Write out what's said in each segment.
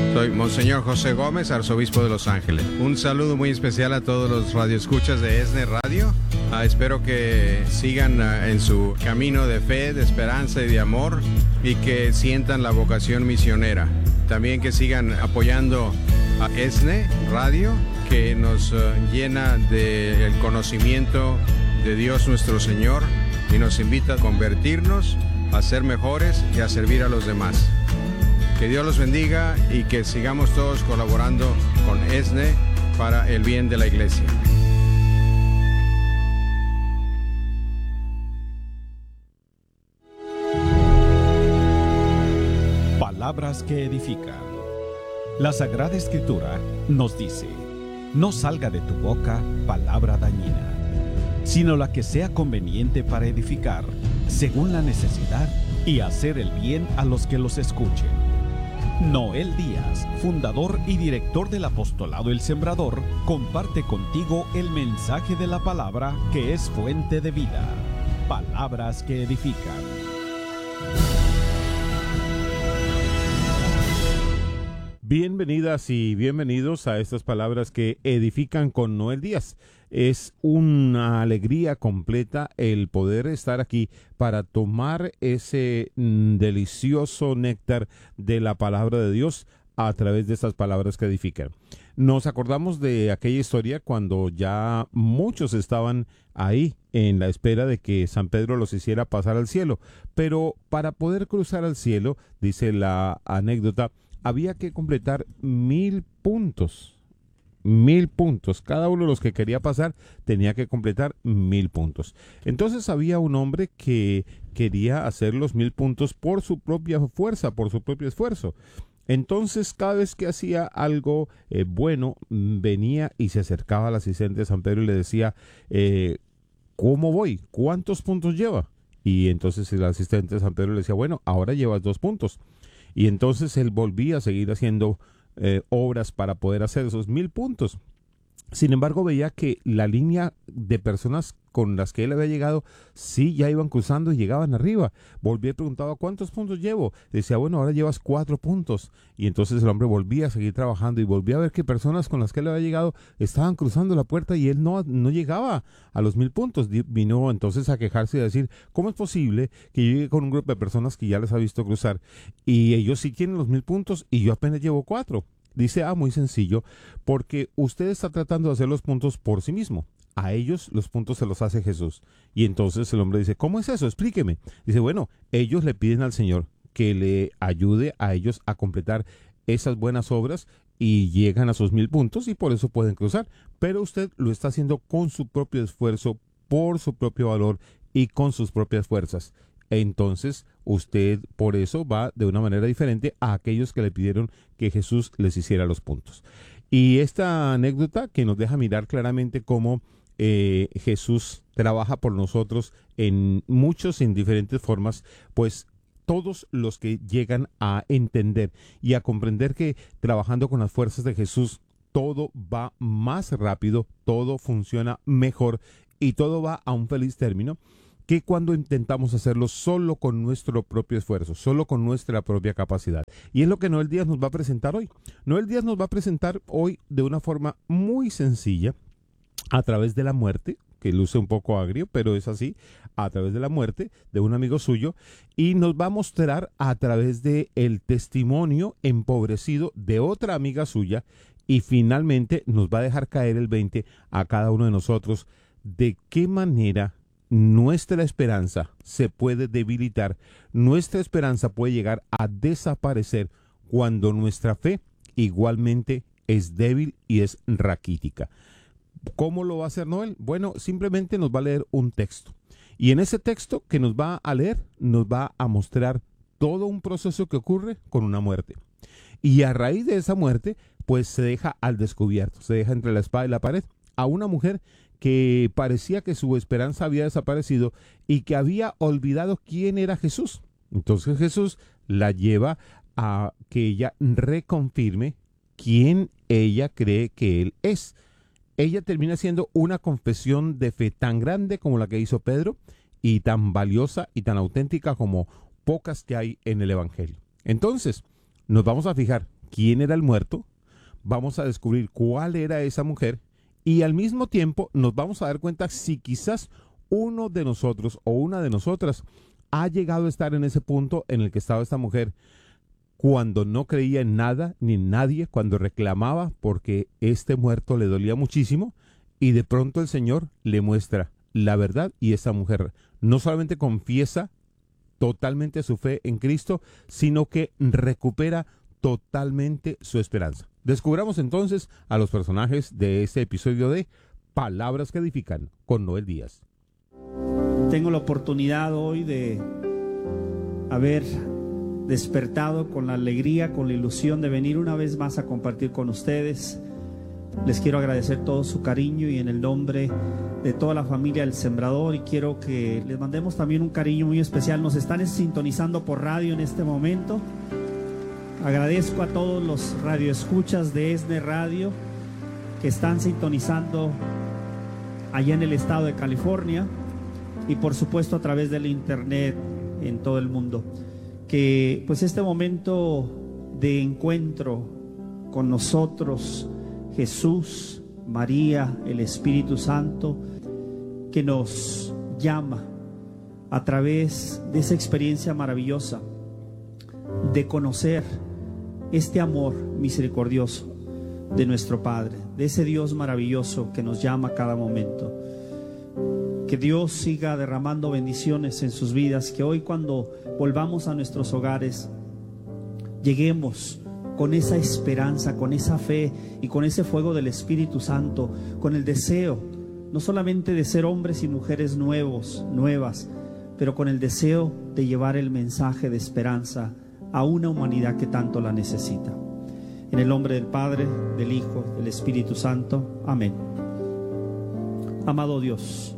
Soy Monseñor José Gómez, arzobispo de Los Ángeles. Un saludo muy especial a todos los radioescuchas de ESNE Radio. Espero que sigan en su camino de fe, de esperanza y de amor y que sientan la vocación misionera. También que sigan apoyando a ESNE Radio, que nos llena del conocimiento de Dios nuestro Señor y nos invita a convertirnos, a ser mejores y a servir a los demás. Que Dios los bendiga y que sigamos todos colaborando con ESNE para el bien de la Iglesia. Palabras que edifican. La Sagrada Escritura nos dice: no salga de tu boca palabra dañina, sino la que sea conveniente para edificar, según la necesidad, y hacer el bien a los que los escuchen. Noel Díaz, fundador y director del apostolado El Sembrador, comparte contigo el mensaje de la palabra que es fuente de vida. Palabras que edifican. Bienvenidas y bienvenidos a estas palabras que edifican con Noel Díaz. Es una alegría completa el poder estar aquí para tomar ese delicioso néctar de la palabra de Dios a través de estas palabras que edifican. Nos acordamos de aquella historia cuando ya muchos estaban ahí en la espera de que San Pedro los hiciera pasar al cielo, pero para poder cruzar al cielo, dice la anécdota, había que completar 1000 puntos. 1000 puntos. Cada uno de los que quería pasar tenía que completar 1000 puntos. Entonces había un hombre que quería hacer los 1000 puntos por su propia fuerza, por su propio esfuerzo. Entonces, cada vez que hacía algo bueno, venía y se acercaba al asistente de San Pedro y le decía, ¿cómo voy? ¿Cuántos puntos lleva? Y entonces el asistente de San Pedro le decía, bueno, ahora llevas 2 puntos. Y entonces él volvía a seguir haciendo obras para poder hacer esos 1000 puntos. Sin embargo, veía que la línea de personas con las que él había llegado, sí, ya iban cruzando y llegaban arriba. Volvía y preguntaba, ¿cuántos puntos llevo? Decía, bueno, ahora llevas 4 puntos. Y entonces el hombre volvía a seguir trabajando y volvía a ver que personas con las que él había llegado estaban cruzando la puerta y él no llegaba a los 1000 puntos. Vino entonces a quejarse y a decir, ¿cómo es posible que yo llegue con un grupo de personas que ya les ha visto cruzar y ellos sí tienen los 1000 puntos y yo apenas llevo 4? Dice, muy sencillo, porque usted está tratando de hacer los puntos por sí mismo. A ellos los puntos se los hace Jesús. Y entonces el hombre dice, ¿cómo es eso? Explíqueme. Dice, bueno, ellos le piden al Señor que le ayude a ellos a completar esas buenas obras y llegan a sus 1000 puntos y por eso pueden cruzar. Pero usted lo está haciendo con su propio esfuerzo, por su propio valor y con sus propias fuerzas. Entonces usted por eso va de una manera diferente a aquellos que le pidieron que Jesús les hiciera los puntos. Y esta anécdota que nos deja mirar claramente cómo Jesús trabaja por nosotros en diferentes formas, pues todos los que llegan a entender y a comprender que trabajando con las fuerzas de Jesús todo va más rápido, todo funciona mejor y todo va a un feliz término, que cuando intentamos hacerlo solo con nuestro propio esfuerzo, solo con nuestra propia capacidad. Y es lo que Noel Díaz nos va a presentar hoy. Noel Díaz nos va a presentar hoy de una forma muy sencilla, a través de la muerte, que luce un poco agrio, pero es así, a través de la muerte de un amigo suyo, y nos va a mostrar a través de el testimonio empobrecido de otra amiga suya, y finalmente nos va a dejar caer el 20 a cada uno de nosotros de qué manera nuestra esperanza se puede debilitar, nuestra esperanza puede llegar a desaparecer cuando nuestra fe igualmente es débil y es raquítica. ¿Cómo lo va a hacer Noel? Bueno, simplemente nos va a leer un texto. Y en ese texto que nos va a leer, nos va a mostrar todo un proceso que ocurre con una muerte. Y a raíz de esa muerte, pues se deja al descubierto, se deja entre la espada y la pared a una mujer que parecía que su esperanza había desaparecido y que había olvidado quién era Jesús. Entonces Jesús la lleva a que ella reconfirme quién ella cree que Él es. Ella termina siendo una confesión de fe tan grande como la que hizo Pedro y tan valiosa y tan auténtica como pocas que hay en el Evangelio. Entonces, nos vamos a fijar quién era el muerto, vamos a descubrir cuál era esa mujer y al mismo tiempo nos vamos a dar cuenta si quizás uno de nosotros o una de nosotras ha llegado a estar en ese punto en el que estaba esta mujer cuando no creía en nada ni en nadie, cuando reclamaba porque este muerto le dolía muchísimo y de pronto el Señor le muestra la verdad y esa mujer no solamente confiesa totalmente su fe en Cristo, sino que recupera totalmente su esperanza. Descubramos entonces a los personajes de este episodio de Palabras que Edifican con Noel Díaz. Tengo la oportunidad hoy de haber despertado con la alegría, con la ilusión de venir una vez más a compartir con ustedes. Les quiero agradecer todo su cariño y en el nombre de toda la familia del Sembrador, y quiero que les mandemos también un cariño muy especial. Nos están sintonizando por radio en este momento. Agradezco a todos los radioescuchas de ESNE Radio que están sintonizando allá en el estado de California y por supuesto a través del internet en todo el mundo. Que pues este momento de encuentro con nosotros, Jesús, María, el Espíritu Santo, que nos llama a través de esa experiencia maravillosa de conocer este amor misericordioso de nuestro Padre, de ese Dios maravilloso que nos llama a cada momento. Que Dios siga derramando bendiciones en sus vidas, que hoy cuando volvamos a nuestros hogares lleguemos con esa esperanza, con esa fe y con ese fuego del Espíritu Santo, con el deseo no solamente de ser hombres y mujeres nuevas, pero con el deseo de llevar el mensaje de esperanza a una humanidad que tanto la necesita. En el nombre del Padre, del Hijo, del Espíritu Santo. Amén. Amado Dios,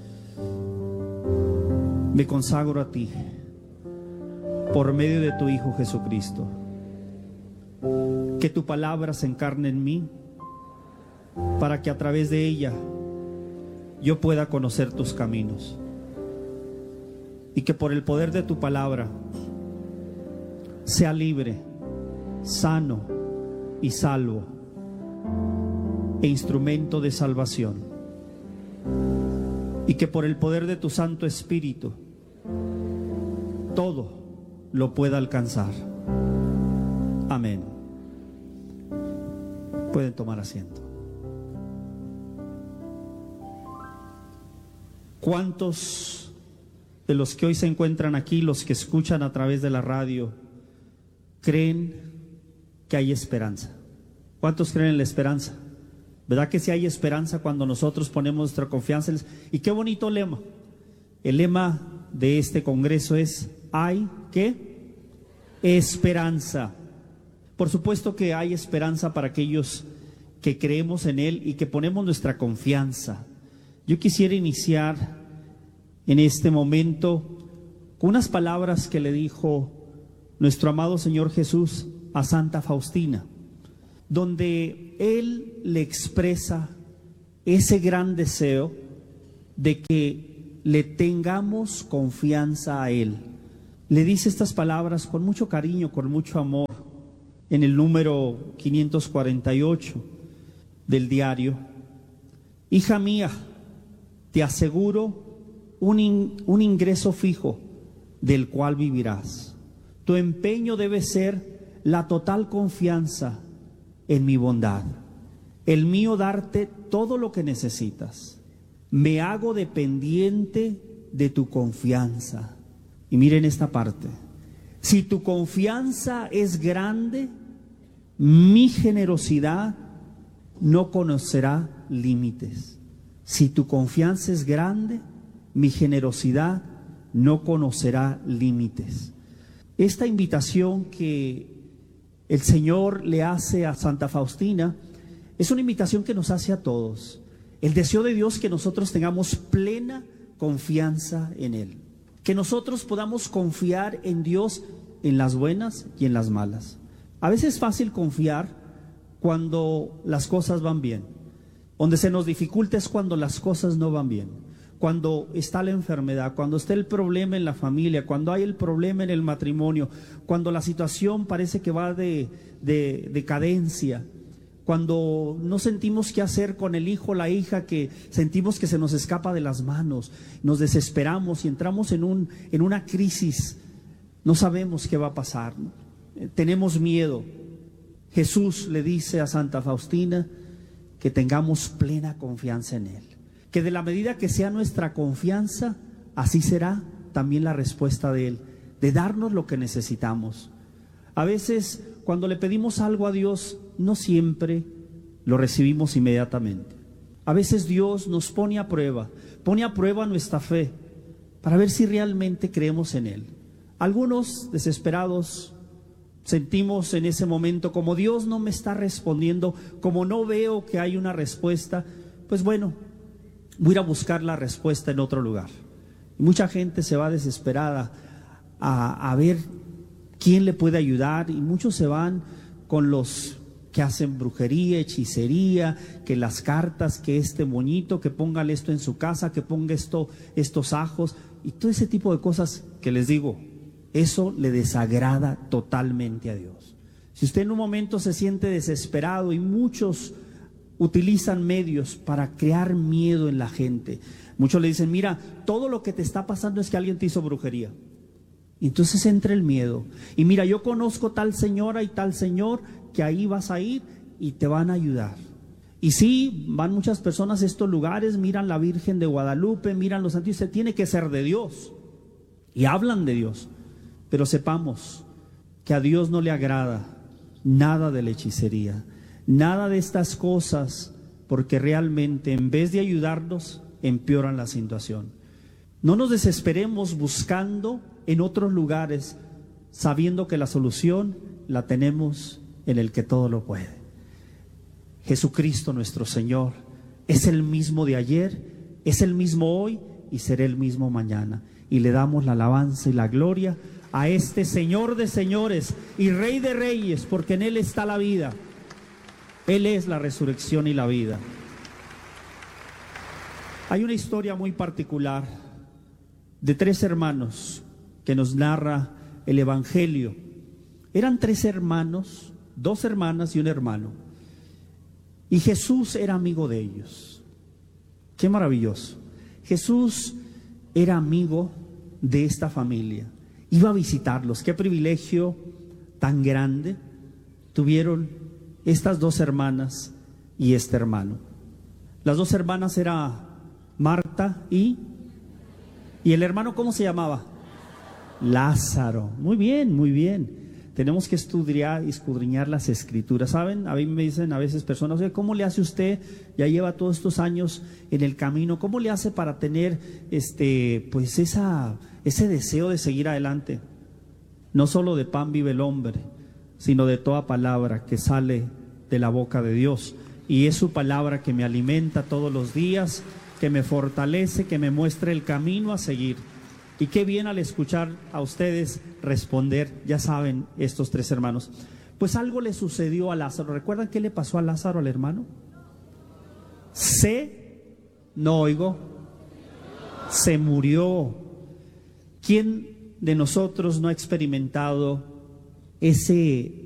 me consagro a ti por medio de tu Hijo Jesucristo. Que tu palabra se encarne en mí para que a través de ella yo pueda conocer tus caminos. Y que por el poder de tu palabra sea libre, sano y salvo e instrumento de salvación. Y que por el poder de tu Santo Espíritu todo lo pueda alcanzar. Amén. Pueden tomar asiento. ¿Cuántos de los que hoy se encuentran aquí, los que escuchan a través de la radio, creen que hay esperanza? ¿Cuántos creen en la esperanza? ¿Verdad que sí hay esperanza cuando nosotros ponemos nuestra confianza en Él? Y qué bonito lema. El lema de este congreso es: ¿hay qué? Esperanza. Por supuesto que hay esperanza para aquellos que creemos en Él y que ponemos nuestra confianza. Yo quisiera iniciar en este momento con unas palabras que le dijo nuestro amado Señor Jesús a Santa Faustina, donde Él le expresa ese gran deseo de que le tengamos confianza a Él. Le dice estas palabras con mucho cariño, con mucho amor, en el número 548 del diario: hija mía, te aseguro un ingreso fijo del cual vivirás. Tu empeño debe ser la total confianza en mi bondad, el mío darte todo lo que necesitas. Me hago dependiente de tu confianza. Y miren esta parte: si tu confianza es grande, mi generosidad no conocerá límites. Si tu confianza es grande, mi generosidad no conocerá límites. Esta invitación que el Señor le hace a Santa Faustina es una invitación que nos hace a todos. El deseo de Dios que nosotros tengamos plena confianza en Él, que nosotros podamos confiar en Dios en las buenas y en las malas. A veces es fácil confiar cuando las cosas van bien. Donde se nos dificulta es cuando las cosas no van bien. cuando está la enfermedad, cuando está el problema en la familia, cuando hay el problema en el matrimonio, cuando la situación parece que va de decadencia, cuando no sentimos qué hacer con el hijo o la hija, que sentimos que se nos escapa de las manos, nos desesperamos y entramos en una crisis, no sabemos qué va a pasar, tenemos miedo. Jesús le dice a Santa Faustina que tengamos plena confianza en Él, que de la medida que sea nuestra confianza, así será también la respuesta de Él, de darnos lo que necesitamos. A veces, cuando le pedimos algo a Dios, no siempre lo recibimos inmediatamente. A veces Dios nos pone a prueba nuestra fe, para ver si realmente creemos en Él. Algunos desesperados sentimos en ese momento, como Dios no me está respondiendo, como no veo que hay una respuesta, pues bueno, voy a ir a buscar la respuesta en otro lugar. Y mucha gente se va desesperada a ver quién le puede ayudar, y muchos se van con los que hacen brujería, hechicería, que las cartas, que este moñito, que póngale esto en su casa, que ponga estos ajos, y todo ese tipo de cosas que les digo, eso le desagrada totalmente a Dios. Si usted en un momento se siente desesperado, y muchos utilizan medios para crear miedo en la gente, muchos le dicen, mira, todo lo que te está pasando es que alguien te hizo brujería. Y entonces entra el miedo, y mira, yo conozco tal señora y tal señor, que ahí vas a ir y te van a ayudar. Y sí, van muchas personas a estos lugares, miran la Virgen de Guadalupe, miran los santos, y tiene que ser de Dios, y hablan de Dios. Pero sepamos que a Dios no le agrada nada de la hechicería, nada de estas cosas, porque realmente en vez de ayudarnos, empeoran la situación. No nos desesperemos buscando en otros lugares, sabiendo que la solución la tenemos en el que todo lo puede. Jesucristo nuestro Señor es el mismo de ayer, es el mismo hoy y será el mismo mañana. Y le damos la alabanza y la gloria a este Señor de señores y Rey de reyes, porque en Él está la vida. Él es la resurrección y la vida. Hay una historia muy particular de 3 hermanos que nos narra el Evangelio. Eran 3 hermanos, 2 hermanas y un hermano. Y Jesús era amigo de ellos. Qué maravilloso. Jesús era amigo de esta familia. Iba a visitarlos. Qué privilegio tan grande tuvieron estas 2 hermanas y este hermano. Las 2 hermanas eran Marta y el hermano, ¿cómo se llamaba? Lázaro. Muy bien, muy bien. Tenemos que estudiar y escudriñar las escrituras. ¿Saben? A mí me dicen a veces personas, oye, ¿cómo le hace usted? Ya lleva todos estos años en el camino. ¿Cómo le hace para tener pues ese deseo de seguir adelante? No solo de pan vive el hombre, sino de toda palabra que sale de la boca de Dios. Y es su palabra que me alimenta todos los días, que me fortalece, que me muestra el camino a seguir. Y qué bien al escuchar a ustedes responder, ya saben, estos 3 hermanos. Pues algo le sucedió a Lázaro. ¿Recuerdan qué le pasó a Lázaro, al hermano? No oigo. Se murió. ¿Quién de nosotros no ha experimentado ese